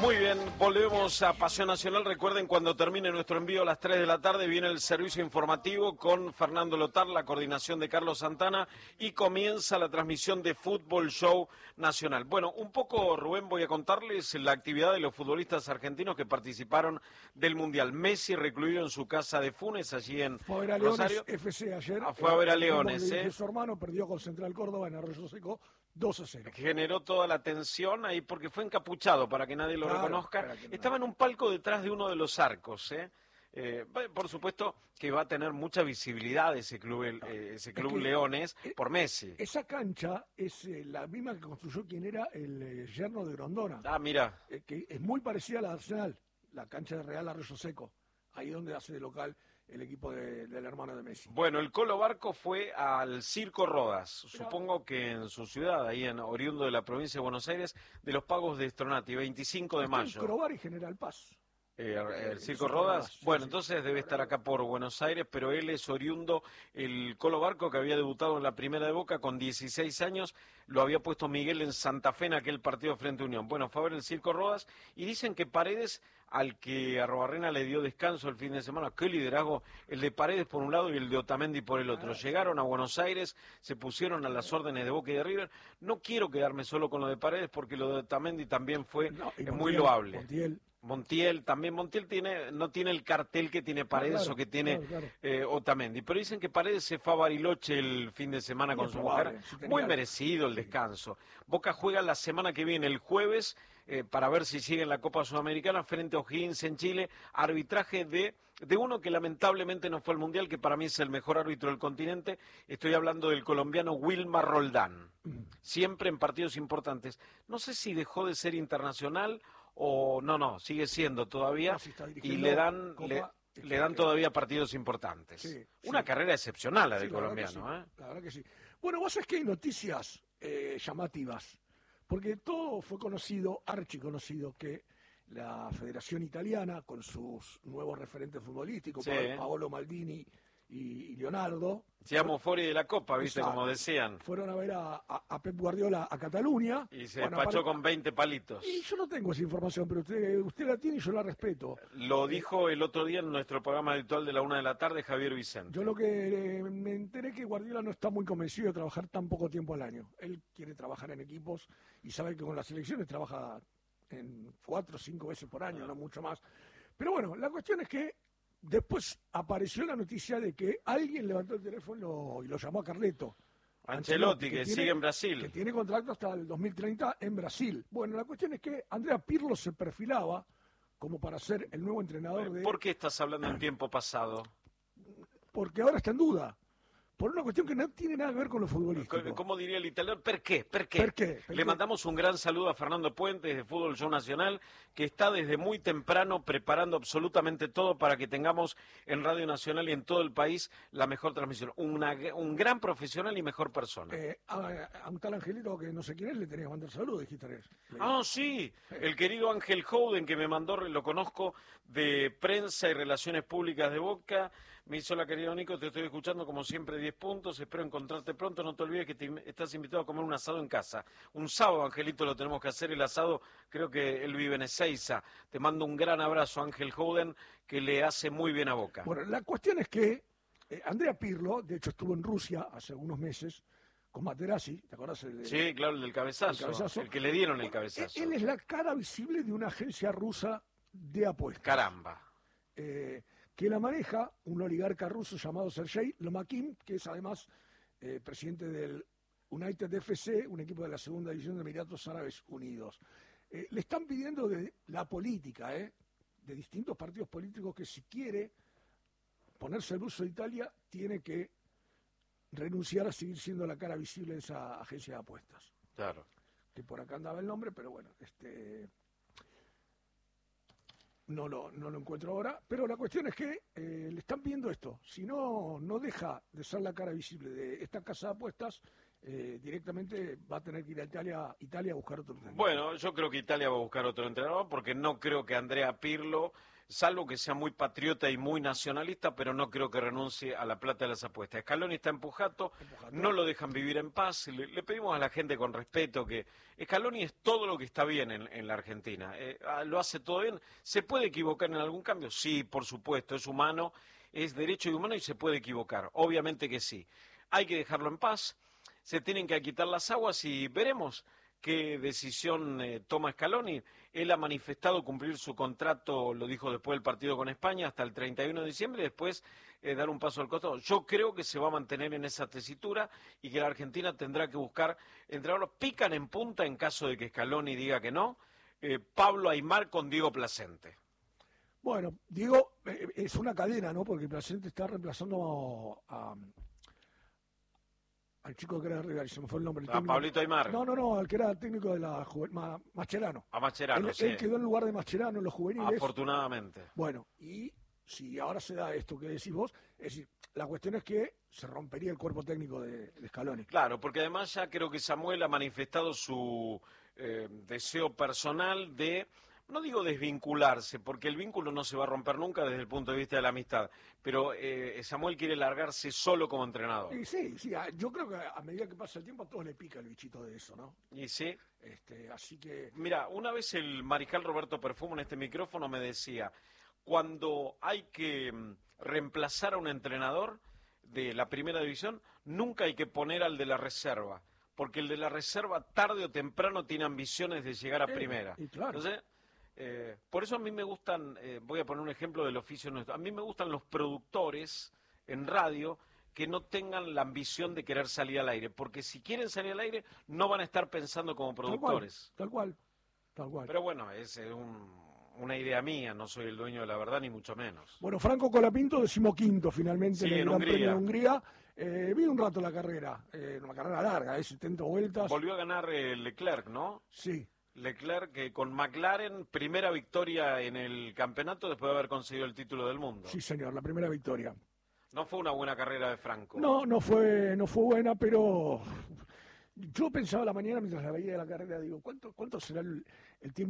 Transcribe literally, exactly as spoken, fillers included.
Muy bien, volvemos a Pasión Nacional. Recuerden, cuando termine nuestro envío a las tres de la tarde, viene el servicio informativo con Fernando Lotar, la coordinación de Carlos Santana, y comienza la transmisión de Fútbol Show Nacional. Bueno, un poco, Rubén, voy a contarles la actividad de los futbolistas argentinos que participaron del Mundial. Messi recluido en su casa de Funes, allí en fue a ver a Rosario. Leones F C ayer. Ah, fue a ver a Leones, eh. ¿eh? Su hermano perdió con Central Córdoba en Arroyo Seco dos a cero. Generó toda la tensión ahí porque fue encapuchado para que nadie lo Claro, reconozca. que no. Estaba en un palco detrás de uno de los arcos, ¿eh? Eh, por supuesto que va a tener mucha visibilidad ese club, el, eh, ese club es que, Leones eh, por Messi. Esa cancha es eh, la misma que construyó quien era el eh, yerno de Grondona. Ah, mira. Eh, que es muy parecida a la de Arsenal, la cancha de Real Arroyo Seco. Ahí donde hace de local el equipo de, del hermano de Messi. Bueno, el Colo Barco fue al Circo Rodas, Pero... supongo que en su ciudad, ahí en oriundo de la provincia de Buenos Aires, de los pagos de Stronati, veinticinco de mayo. El Crobar y General Paz. Eh, el, el Circo Rodas, sí, bueno, sí, entonces debe estar acá por Buenos Aires, pero él es oriundo, el Colo Barco, que había debutado en la primera de Boca con dieciséis años, lo había puesto Miguel en Santa Fe en aquel partido frente a Unión. Bueno, fue a ver el Circo Rodas y dicen que Paredes, al que Arrobarrena le dio descanso el fin de semana, qué liderazgo, el de Paredes por un lado y el de Otamendi por el otro. Llegaron a Buenos Aires, se pusieron a las órdenes de Boca y de River. No quiero quedarme solo con lo de Paredes porque lo de Otamendi también fue no, muy Montiel, loable. Montiel. Montiel, también Montiel tiene, no tiene el cartel que tiene Paredes claro, o que tiene claro, claro. Eh, Otamendi, pero dicen que Paredes se fue a Bariloche el fin de semana con su mujer, si muy merecido el descanso. Boca juega la semana que viene, el jueves, eh, para ver si sigue en la Copa Sudamericana frente a O'Higgins en Chile, arbitraje de, de uno que lamentablemente no fue al Mundial, que para mí es el mejor árbitro del continente, estoy hablando del colombiano Wilmar Roldán, siempre en partidos importantes. No sé si dejó de ser internacional o no, no, sigue siendo todavía, no, si y le dan Copa, le, le dan todavía partidos importantes. Sí, Una sí. carrera excepcional la del sí, colombiano. La, sí. ¿eh? la verdad que sí. Bueno, vos sabés que hay noticias eh, llamativas, porque todo fue conocido, archiconocido, que la Federación Italiana, con sus nuevos referentes futbolísticos, sí. Paolo Maldini y, y Leonardo. Se llamó fuori de la Copa, ¿viste? Exacto. Como decían. Fueron a ver a, a, a Pep Guardiola a Cataluña. Y se bueno, despachó para... con veinte palitos. Y yo no tengo esa información, pero usted, usted la tiene y yo la respeto. Lo dijo el otro día en nuestro programa habitual de la una de la tarde, Javier Vicente. Yo lo que eh, me enteré que Guardiola no está muy convencido de trabajar tan poco tiempo al año. Él quiere trabajar en equipos y sabe que con las selecciones trabaja en cuatro o cinco veces por año, ah. no mucho más. Pero bueno, la cuestión es que después apareció la noticia de que alguien levantó el teléfono y lo llamó a Carleto. Ancelotti, que, que tiene, sigue en Brasil. Que tiene contrato hasta el dos mil treinta en Brasil. Bueno, la cuestión es que Andrea Pirlo se perfilaba como para ser el nuevo entrenador de... ¿Por qué estás hablando en tiempo pasado? Porque ahora está en duda. Por una cuestión que no tiene nada que ver con lo futbolístico. ¿Cómo diría el italiano? ¿Per qué? ¿Per qué? ¿Per qué? ¿Per Le qué? mandamos un gran saludo a Fernando Puentes de Fútbol Show Nacional, que está desde muy temprano preparando absolutamente todo para que tengamos en Radio Nacional y en todo el país la mejor transmisión. Una, un gran profesional y mejor persona. Eh, a, a un tal Angelito que no sé quién es, le tenía que mandar saludos, dijiste. Ah, sí, el querido Ángel Howden, que me mandó, lo conozco de Prensa y Relaciones Públicas de Boca. Me hizo la querida Nico, te estoy escuchando como siempre, diez puntos, espero encontrarte pronto, no te olvides que te, estás invitado a comer un asado en casa. Un sábado, Angelito, lo tenemos que hacer, el asado, creo que él vive en Ezeiza. Te mando un gran abrazo, Ángel Howden, que le hace muy bien a Boca. Bueno, la cuestión es que eh, Andrea Pirlo, de hecho estuvo en Rusia hace algunos meses, con Materazzi, ¿te acordás? El, sí, claro, el del cabezazo, el cabezazo, el que le dieron el cabezazo. Él es la cara visible de una agencia rusa de apuestas. Caramba. Eh, que la maneja un oligarca ruso llamado Sergei Lomakin, que es además eh, presidente del United F C, un equipo de la segunda división de Emiratos Árabes Unidos. Eh, le están pidiendo de la política, eh, de distintos partidos políticos, que si quiere ponerse al uso de Italia, tiene que renunciar a seguir siendo la cara visible de esa agencia de apuestas. Claro. Que por acá andaba el nombre, pero bueno, este... No lo, no lo encuentro ahora, pero la cuestión es que eh, le están pidiendo esto. Si no, no deja de ser la cara visible de esta casa de apuestas, eh, directamente va a tener que ir a Italia, Italia a buscar otro entrenador. Bueno, yo creo que Italia va a buscar otro entrenador porque no creo que Andrea Pirlo salvo que sea muy patriota y muy nacionalista, pero no creo que renuncie a la plata de las apuestas. Scaloni está empujato, no lo dejan vivir en paz. Le, le pedimos a la gente con respeto que Scaloni es todo lo que está bien en, en la Argentina. Eh, lo hace todo bien. ¿Se puede equivocar en algún cambio? Sí, por supuesto, es humano, es derecho y humano y se puede equivocar. Obviamente que sí. Hay que dejarlo en paz, se tienen que quitar las aguas y veremos qué decisión eh, toma Scaloni. Él ha manifestado cumplir su contrato, lo dijo después del partido con España, hasta el treinta y uno de diciembre, y después eh, dar un paso al costado. Yo creo que se va a mantener en esa tesitura y que la Argentina tendrá que buscar entrenadores. Pican en punta en caso de que Scaloni diga que no. Eh, Pablo Aimar con Diego Placente. Bueno, Diego eh, es una cadena, ¿no? Porque Placente está reemplazando a... a al chico que era de River, se me fue el nombre. El a Pablito Aimar. No, no, no, al que era técnico de la juvenil, Ma, Mascherano. A Mascherano, él, sí. Él quedó en lugar de Mascherano en los juveniles. Afortunadamente. Bueno, y si ahora se da esto que decís vos, es decir, la cuestión es que se rompería el cuerpo técnico de, de Scaloni. Claro, porque además ya creo que Samuel ha manifestado su eh, deseo personal de... No digo desvincularse, porque el vínculo no se va a romper nunca desde el punto de vista de la amistad, pero eh, Samuel quiere largarse solo como entrenador. Y sí, sí, yo creo que a medida que pasa el tiempo a todos le pica el bichito de eso, ¿no? Y sí. Este, así que... Mira, una vez el mariscal Roberto Perfumo en este micrófono me decía, cuando hay que reemplazar a un entrenador de la primera división, nunca hay que poner al de la reserva, porque el de la reserva tarde o temprano tiene ambiciones de llegar a eh, primera. Y claro. Entonces, Eh, por eso a mí me gustan, eh, voy a poner un ejemplo del oficio nuestro, a mí me gustan los productores en radio que no tengan la ambición de querer salir al aire, porque si quieren salir al aire no van a estar pensando como productores. Tal cual, tal cual. Tal cual. Pero bueno, es eh, un, una idea mía, no soy el dueño de la verdad ni mucho menos. Bueno, Franco Colapinto, decimoquinto finalmente sí, en el en Gran Hungría. Premio de Hungría. Eh, vi un rato la carrera, eh, una carrera larga, eh, setenta vueltas. Volvió a ganar eh, Leclerc, ¿no? Sí. Leclerc, que con McLaren, primera victoria en el campeonato después de haber conseguido el título del mundo. Sí, señor, la primera victoria. No fue una buena carrera de Franco. No, no fue, no fue buena, pero yo pensaba la mañana mientras la veía de la carrera, digo, ¿cuánto, cuánto será el, el tiempo